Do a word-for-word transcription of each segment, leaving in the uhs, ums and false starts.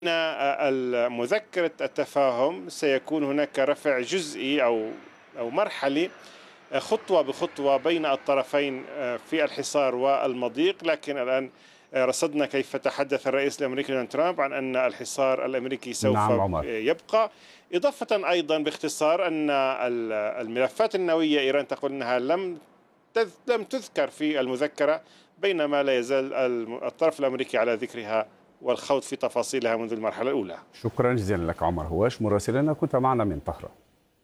أن مذكرة التفاهم سيكون هناك رفع جزئي أو أو مرحلي خطوة بخطوة بين الطرفين في الحصار والمضيق، لكن الآن رصدنا كيف تحدث الرئيس الأمريكي دونالد ترامب عن أن الحصار الأمريكي سوف نعم عمر. يبقى. إضافة أيضا باختصار أن الملفات النووية إيران تقول أنها لم لم تذكر في المذكرة، بينما لا يزال الطرف الأمريكي على ذكرها والخوض في تفاصيلها منذ المرحلة الأولى. شكرا جزيلا لك عمر هواش مراسلنا، كنت معنا من طهران.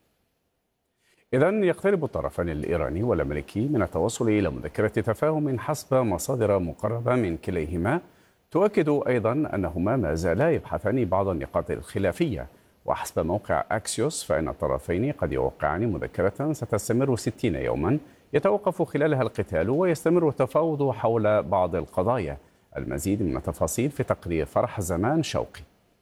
إذن يقترب الطرفان الإيراني والأمريكي من التوصل إلى مذكرة تفاهم حسب مصادر مقربة من كليهما، تؤكد أيضا أنهما ما زالا يبحثان بعض النقاط الخلافية. وحسب موقع أكسيوس فإن الطرفين قد يوقعان مذكرة ستستمر ستين يوما يتوقف خلالها القتال ويستمر التفاوض حول بعض القضايا. المزيد من التفاصيل في تقرير فرح زمان شوقي.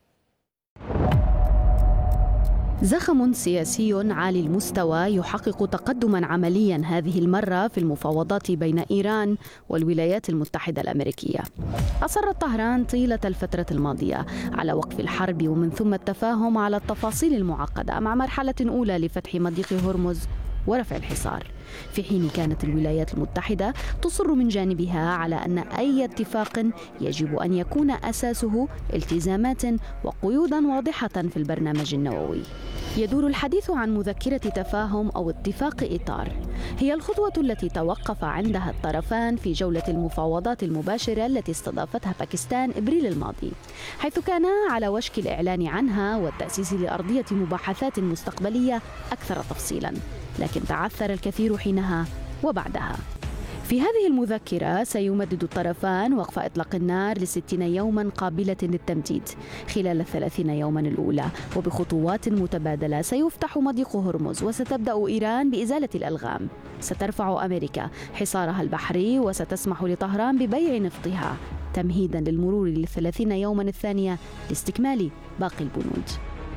زخم سياسي عالي المستوى يحقق تقدما عمليا هذه المرة في المفاوضات بين إيران والولايات المتحدة الأمريكية. أصرت طهران طيلة الفترة الماضية على وقف الحرب ومن ثم التفاهم على التفاصيل المعقدة مع مرحلة أولى لفتح مضيق هرمز ورفع الحصار، في حين كانت الولايات المتحدة تصر من جانبها على أن أي اتفاق يجب أن يكون أساسه التزامات وقيودا واضحة في البرنامج النووي. يدور الحديث عن مذكرة تفاهم أو اتفاق إطار، هي الخطوة التي توقف عندها الطرفان في جولة المفاوضات المباشرة التي استضافتها باكستان إبريل الماضي، حيث كانا على وشك الإعلان عنها والتأسيس لأرضية مباحثات مستقبلية أكثر تفصيلا، لكن تعثر الكثير حينها وبعدها. في هذه المذكرة سيمدد الطرفان وقف إطلاق النار لستين يوما قابلة للتمديد خلال الثلاثين يوما الأولى، وبخطوات متبادلة سيفتح مضيق هرمز وستبدأ إيران بإزالة الألغام. سترفع أمريكا حصارها البحري وستسمح لطهران ببيع نفطها تمهيدا للمرور للثلاثين يوما الثانية لاستكمال باقي البنود.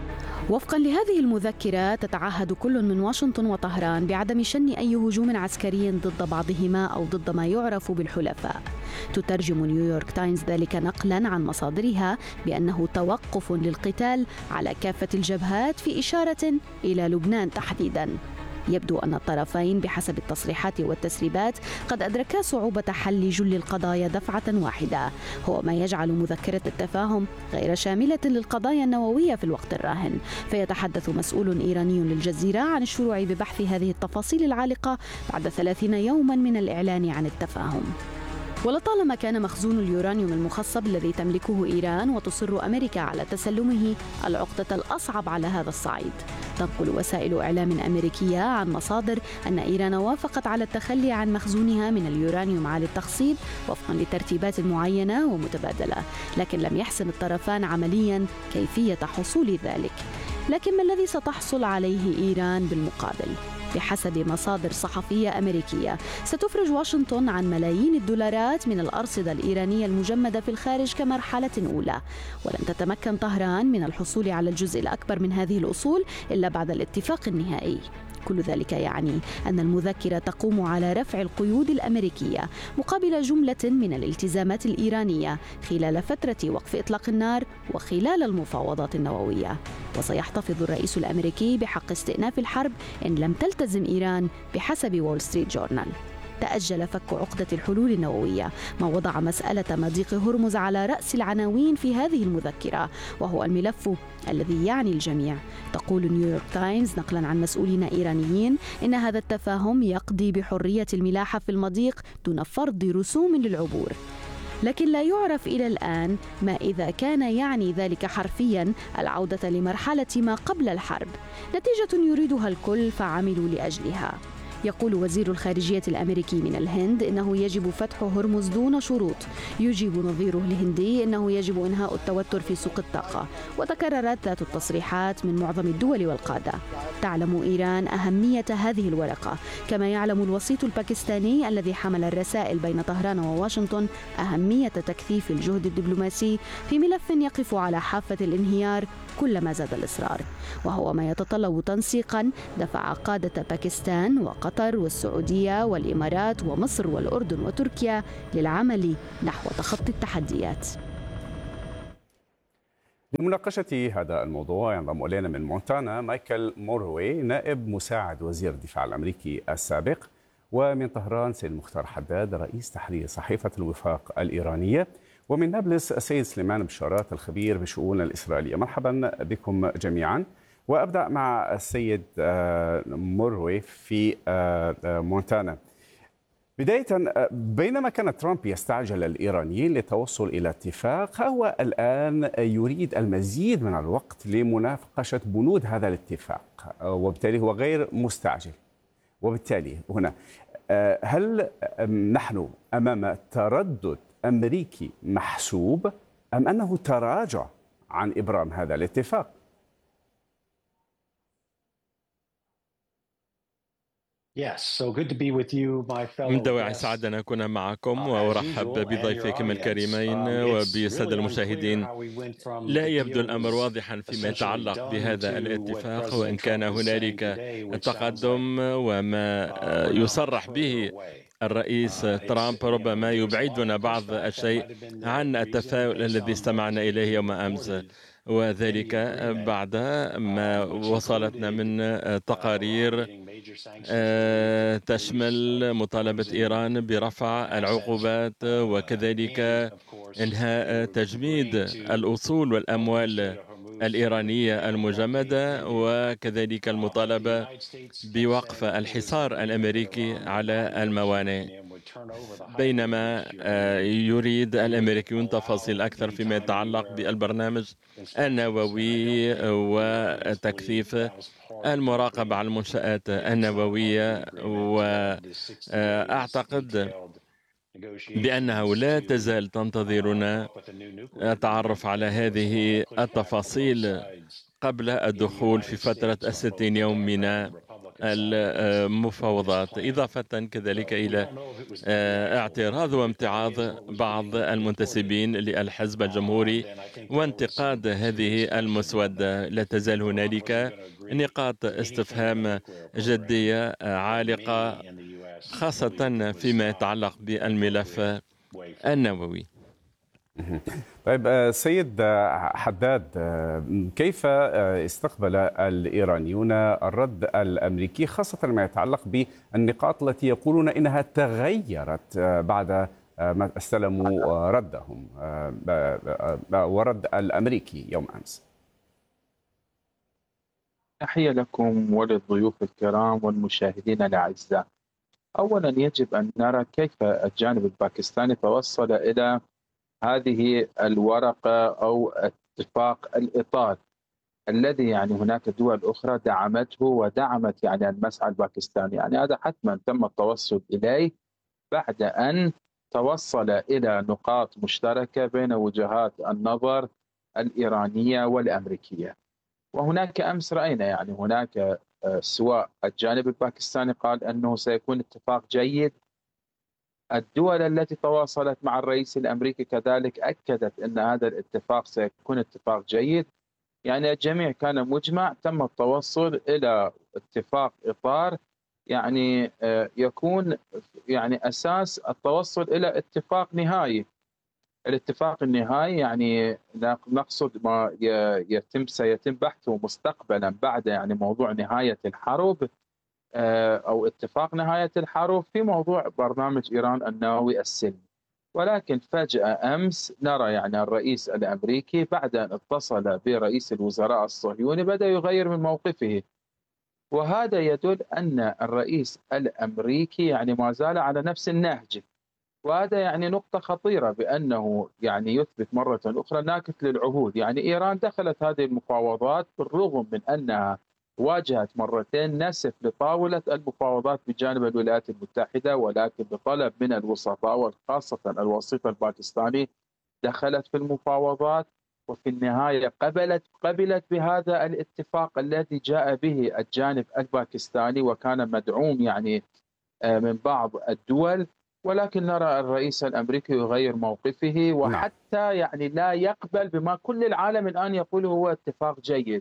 وفقا لهذه المذكرة تتعهد كل من واشنطن وطهران بعدم شن أي هجوم عسكري ضد بعضهما أو ضد ما يعرف بالحلفاء. تترجم نيويورك تايمز ذلك نقلا عن مصادرها بأنه توقف للقتال على كافة الجبهات، في إشارة إلى لبنان تحديدا. يبدو أن الطرفين بحسب التصريحات والتسريبات قد أدركا صعوبة حل جل القضايا دفعة واحدة، هو ما يجعل مذكرة التفاهم غير شاملة للقضايا النووية في الوقت الراهن. فيتحدث مسؤول إيراني للجزيرة عن الشروع ببحث هذه التفاصيل العالقة بعد ثلاثين يوما من الإعلان عن التفاهم. ولطالما كان مخزون اليورانيوم المخصب الذي تملكه إيران وتصر أمريكا على تسلمه العقدة الأصعب على هذا الصعيد. تنقل وسائل إعلام أمريكية عن مصادر أن إيران وافقت على التخلي عن مخزونها من اليورانيوم عالي التخصيب وفقا لترتيبات معينة ومتبادلة، لكن لم يحسم الطرفان عمليا كيفية حصول ذلك. لكن ما الذي ستحصل عليه إيران بالمقابل؟ بحسب مصادر صحفية أمريكية ستفرج واشنطن عن ملايين الدولارات من الأرصدة الإيرانية المجمدة في الخارج كمرحلة أولى، ولن تتمكن طهران من الحصول على الجزء الأكبر من هذه الأصول إلا بعد الاتفاق النهائي. كل ذلك يعني أن المذكرة تقوم على رفع القيود الأمريكية مقابل جملة من الالتزامات الإيرانية خلال فترة وقف إطلاق النار وخلال المفاوضات النووية. وسيحتفظ الرئيس الأمريكي بحق استئناف الحرب إن لم تلتزم إيران بحسب وول ستريت جورنال. تأجل فك عقدة الحلول النووية، ما وضع مسألة مضيق هرمز على رأس العناوين في هذه المذكرة، وهو الملف الذي يعني الجميع. تقول نيويورك تايمز نقلا عن مسؤولين إيرانيين إن هذا التفاهم يقضي بحرية الملاحة في المضيق دون فرض رسوم للعبور، لكن لا يعرف إلى الآن ما إذا كان يعني ذلك حرفيا العودة لمرحلة ما قبل الحرب، نتيجة يريدها الكل فعملوا لأجلها. يقول وزير الخارجية الأمريكي من الهند إنه يجب فتح هرمز دون شروط، يجيب نظيره الهندي إنه يجب إنهاء التوتر في سوق الطاقة. وتكررت ذات التصريحات من معظم الدول والقادة. تعلم إيران أهمية هذه الورقة، كما يعلم الوسيط الباكستاني الذي حمل الرسائل بين طهران وواشنطن أهمية تكثيف الجهد الدبلوماسي في ملف يقف على حافة الانهيار كلما زاد الإصرار، وهو ما يتطلب تنسيقا دفع قادة باكستان وقطر والسعودية والإمارات ومصر والأردن وتركيا للعمل نحو تخطي التحديات. لمناقشة هذا الموضوع ينضم إلينا من مونتانا مايكل موروي نائب مساعد وزير الدفاع الأمريكي السابق، ومن طهران سيد مختار حداد رئيس تحرير صحيفة الوفاق الإيرانية، ومن نابلس السيد سليمان بشارات الخبير بالشؤون الإسرائيلية. مرحبا بكم جميعا، وأبدأ مع السيد موروي في مونتانا. بداية، بينما كان ترامب يستعجل الإيرانيين للتوصل إلى اتفاق، هو الآن يريد المزيد من الوقت لمناقشة بنود هذا الاتفاق، وبالتالي هو غير مستعجل. وبالتالي هنا هل نحن أمام تردد أمريكي محسوب أم أنه تراجع عن إبرام هذا الاتفاق؟ من دواعي سعادة أن أكون معكم، وأرحب بضيفكم الكريمين وبالسادة المشاهدين. لا يبدو الأمر واضحا فيما يتعلق بهذا الاتفاق، وإن كان هنالك تقدم وما يصرح به الرئيس ترامب ربما يبعدنا بعض الشيء عن التفاؤل الذي استمعنا إليه يوم أمس، وذلك بعد ما وصلتنا من تقارير تشمل مطالبة إيران برفع العقوبات، وكذلك إنهاء تجميد الأصول والأموال الإيرانية المجمدة، وكذلك المطالبة بوقف الحصار الأمريكي على الموانئ. بينما يريد الأمريكيون تفاصيل أكثر فيما يتعلق بالبرنامج النووي وتكثيف المراقبة على المنشآت النووية، وأعتقد بأنه لا تزال تنتظرنا التعرف على هذه التفاصيل قبل الدخول في فترة الستين يوم من المفاوضات، إضافة كذلك إلى اعتراض وامتعاض بعض المنتسبين للحزب الجمهوري وانتقاد هذه المسودة. لا تزال هنالك نقاط استفهام جدية عالقة، خاصة فيما يتعلق بالملف النووي. طيب سيد حداد، كيف استقبل الإيرانيون الرد الأمريكي، خاصة ما يتعلق بالنقاط التي يقولون إنها تغيرت بعد ما استلموا ردهم ورد الأمريكي يوم أمس؟ تحية لكم وللضيوف الكرام والمشاهدين الأعزاء. أولا يجب أن نرى كيف الجانب الباكستاني توصل إلى هذه الورقة أو اتفاق الإطار الذي يعني هناك دول أخرى دعمته ودعمت يعني المسعى الباكستاني. يعني هذا حتما تم التوصل إليه بعد أن توصل إلى نقاط مشتركة بين وجهات النظر الإيرانية والأمريكية. وهناك أمس رأينا يعني هناك سواء الجانب الباكستاني قال أنه سيكون اتفاق جيد، الدول التي تواصلت مع الرئيس الأمريكي كذلك أكدت أن هذا الاتفاق سيكون اتفاق جيد. يعني الجميع كان مجمع، تم التوصل إلى اتفاق إطار يعني يكون يعني أساس التوصل إلى اتفاق نهائي. الاتفاق النهائي يعني نقصد ما يتم سيتم بحثه مستقبلا بعد يعني موضوع نهاية الحرب أو اتفاق نهاية الحرب في موضوع برنامج إيران النووي السلمي. ولكن فجأة أمس نرى يعني الرئيس الأمريكي بعد أن اتصل برئيس الوزراء الصهيوني بدأ يغير من موقفه، وهذا يدل أن الرئيس الأمريكي يعني ما زال على نفس النهج، وهذا يعني نقطة خطيرة بأنه يعني يثبت مرة أخرى ناكث للعهود. يعني إيران دخلت هذه المفاوضات بالرغم من أنها واجهت مرتين نسف لطاولة المفاوضات بجانب الولايات المتحدة، ولكن بطلب من الوسطاء وخاصة الوسيط الباكستاني دخلت في المفاوضات، وفي النهاية قبلت قبلت بهذا الاتفاق الذي جاء به الجانب الباكستاني وكان مدعوم يعني من بعض الدول. ولكن نرى الرئيس الأمريكي يغير موقفه وحتى يعني لا يقبل بما كل العالم الآن يقول هو اتفاق جيد.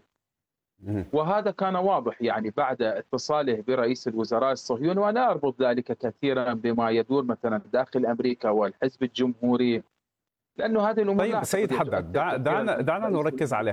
وهذا كان واضح يعني بعد اتصاله برئيس الوزراء الصهيوني، وأنا أربط ذلك كثيرا بما يدور مثلا داخل أمريكا والحزب الجمهوري لأنه هذه الأمور طيب سيد حداد، دعنا دعنا نركز على